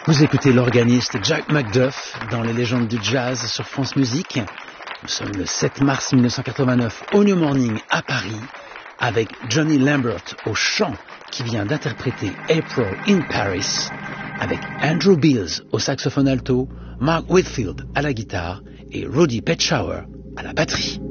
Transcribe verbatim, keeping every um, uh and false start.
Vous écoutez l'organiste Jack McDuff dans les légendes du jazz sur France Musique. Nous sommes le sept mars mille neuf cent quatre-vingt-neuf au New Morning à Paris avec Johnny Lambert au chant qui vient d'interpréter April in Paris avec Andrew Beals au saxophone alto, Mark Whitfield à la guitare et Roddy Petschauer à la batterie.